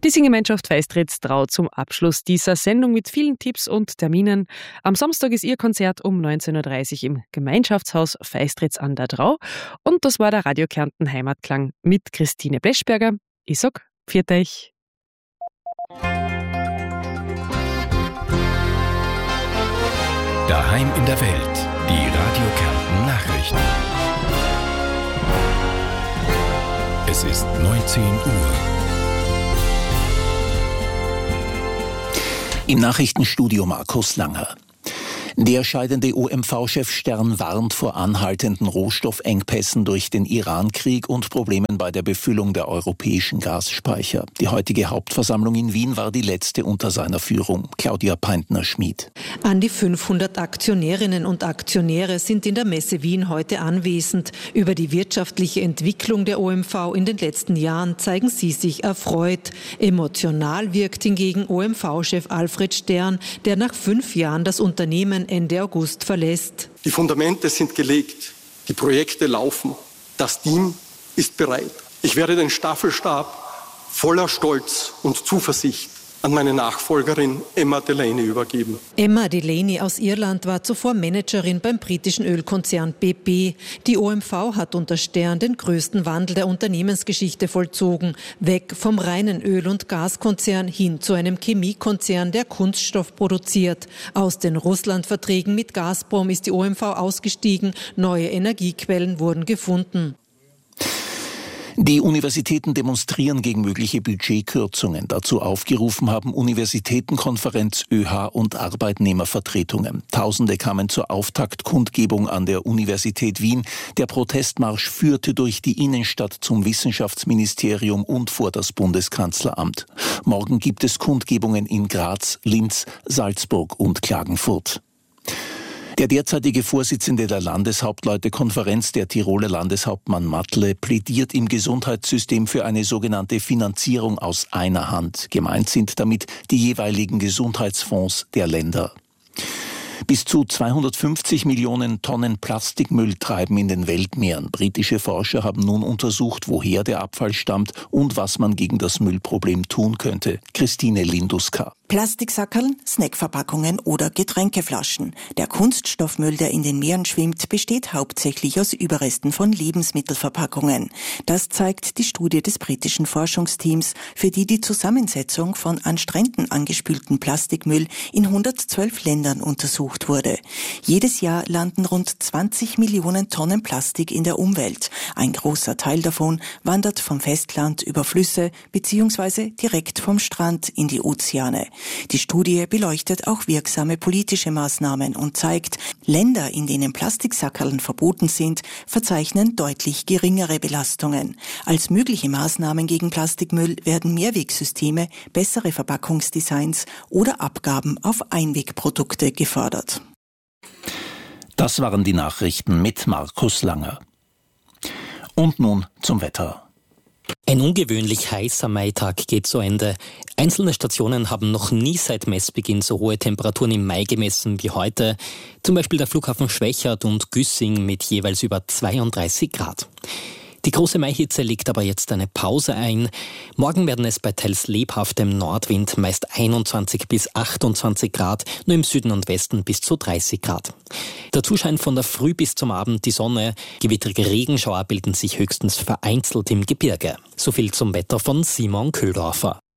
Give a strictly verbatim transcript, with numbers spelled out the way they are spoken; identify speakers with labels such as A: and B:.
A: Die Singgemeinschaft Feistritz traut zum Abschluss dieser Sendung mit vielen Tipps und Terminen. Am Samstag ist ihr Konzert um neunzehn Uhr dreißig im Gemeinschaftshaus Feistritz an der Drau. Und das war der Radio Kärnten Heimatklang mit Christine Bleschberger. Ich sag, pfiat euch.
B: Daheim in der Welt, die Radio Kärnten Nachrichten. Es ist neunzehn Uhr.
C: Im Nachrichtenstudio Markus Langer. Der scheidende O M V-Chef Stern warnt vor anhaltenden Rohstoffengpässen durch den Iran-Krieg und Problemen bei der Befüllung der europäischen Gasspeicher. Die heutige Hauptversammlung in Wien war die letzte unter seiner Führung. Claudia Peintner-Schmid.
D: An die fünfhundert Aktionärinnen und Aktionäre sind in der Messe Wien heute anwesend. Über die wirtschaftliche Entwicklung der O M V in den letzten Jahren zeigen sie sich erfreut. Emotional wirkt hingegen O M V-Chef Alfred Stern, der nach fünf Jahren das Unternehmen Ende August verlässt.
E: Die Fundamente sind gelegt, die Projekte laufen, das Team ist bereit. Ich werde den Staffelstab voller Stolz und Zuversicht an meine Nachfolgerin Emma Delaney übergeben.
D: Emma Delaney aus Irland war zuvor Managerin beim britischen Ölkonzern B P. Die O M V hat unter Stern den größten Wandel der Unternehmensgeschichte vollzogen. Weg vom reinen Öl- und Gaskonzern hin zu einem Chemiekonzern, der Kunststoff produziert. Aus den Russlandverträgen mit Gazprom ist die O M V ausgestiegen. Neue Energiequellen wurden gefunden.
C: Die Universitäten demonstrieren gegen mögliche Budgetkürzungen. Dazu aufgerufen haben Universitätenkonferenz, Ö H und Arbeitnehmervertretungen. Tausende kamen zur Auftaktkundgebung an der Universität Wien. Der Protestmarsch führte durch die Innenstadt zum Wissenschaftsministerium und vor das Bundeskanzleramt. Morgen gibt es Kundgebungen in Graz, Linz, Salzburg und Klagenfurt. Der derzeitige Vorsitzende der Landeshauptleutekonferenz, der Tiroler Landeshauptmann Matle, plädiert im Gesundheitssystem für eine sogenannte Finanzierung aus einer Hand. Gemeint sind damit die jeweiligen Gesundheitsfonds der Länder. Bis zu zweihundertfünfzig Millionen Tonnen Plastikmüll treiben in den Weltmeeren. Britische Forscher haben nun untersucht, woher der Abfall stammt und was man gegen das Müllproblem tun könnte. Christine Linduska.
F: Plastiksackerln, Snackverpackungen oder Getränkeflaschen. Der Kunststoffmüll, der in den Meeren schwimmt, besteht hauptsächlich aus Überresten von Lebensmittelverpackungen. Das zeigt die Studie des britischen Forschungsteams, für die die Zusammensetzung von an Stränden angespülten Plastikmüll in hundertzwölf Ländern untersucht wurde. Jedes Jahr landen rund zwanzig Millionen Tonnen Plastik in der Umwelt. Ein großer Teil davon wandert vom Festland über Flüsse bzw. direkt vom Strand in die Ozeane. Die Studie beleuchtet auch wirksame politische Maßnahmen und zeigt, Länder, in denen Plastiksackerln verboten sind, verzeichnen deutlich geringere Belastungen. Als mögliche Maßnahmen gegen Plastikmüll werden Mehrwegsysteme, bessere Verpackungsdesigns oder Abgaben auf Einwegprodukte gefördert.
C: Das waren die Nachrichten mit Markus Langer. Und nun zum Wetter.
G: Ein ungewöhnlich heißer Maitag geht zu Ende. Einzelne Stationen haben noch nie seit Messbeginn so hohe Temperaturen im Mai gemessen wie heute. Zum Beispiel der Flughafen Schwechat und Güssing mit jeweils über zweiunddreißig Grad. Die große Maihitze legt aber jetzt eine Pause ein. Morgen werden es bei teils lebhaftem Nordwind meist einundzwanzig bis achtundzwanzig Grad, nur im Süden und Westen bis zu dreißig Grad. Dazu scheint von der Früh bis zum Abend die Sonne. Gewittrige Regenschauer bilden sich höchstens vereinzelt im Gebirge. So viel zum Wetter von Simon Köhldorfer.